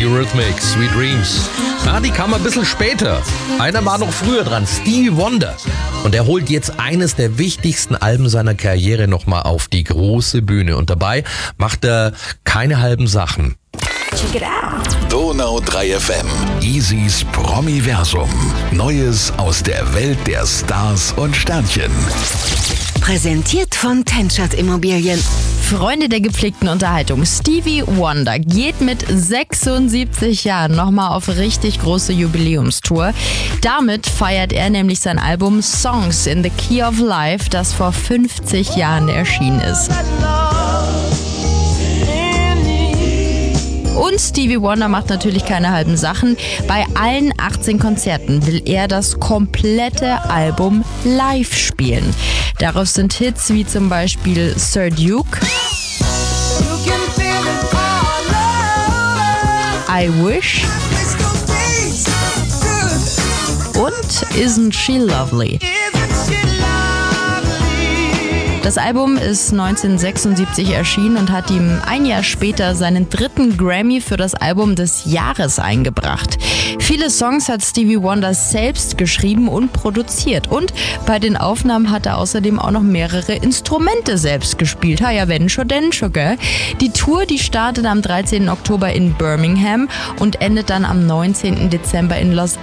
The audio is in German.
Eurythmics, Sweet Dreams. Ja, die kam ein bisschen später. Einer war noch früher dran, Stevie Wonder. Und er holt jetzt eines der wichtigsten Alben seiner Karriere nochmal auf die große Bühne. Und dabei macht er keine halben Sachen. Check it out. Donau 3 FM. Easys Promiversum. Neues aus der Welt der Stars und Sternchen. Präsentiert von Tenschert Immobilien. Freunde der gepflegten Unterhaltung. Stevie Wonder geht mit 76 Jahren nochmal auf richtig große Jubiläumstour. Damit feiert er nämlich sein Album Songs in the Key of Life, das vor 50 Jahren erschienen ist. Und Stevie Wonder macht natürlich keine halben Sachen. Bei allen 18 Konzerten will er das komplette Album live spielen. Darauf sind Hits wie zum Beispiel Sir Duke, I Wish und Isn't She Lovely. Das Album ist 1976 erschienen und hat ihm ein Jahr später seinen 3. Grammy für das Album des Jahres eingebracht. Viele Songs hat Stevie Wonder selbst geschrieben und produziert. Und bei den Aufnahmen hat er außerdem auch noch mehrere Instrumente selbst gespielt. Ja, wenn schon, denn schon, gell? Die Tour, die startet am 13. Oktober in Birmingham und endet dann am 19. Dezember in Los